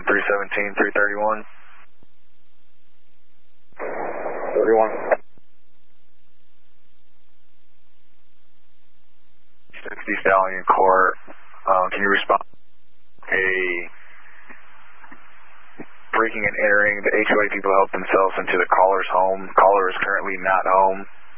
317, 331. 31. 60 Stallion Court. Can you respond? A breaking and entering. The HOA people help themselves into the caller's home. Caller is currently not home.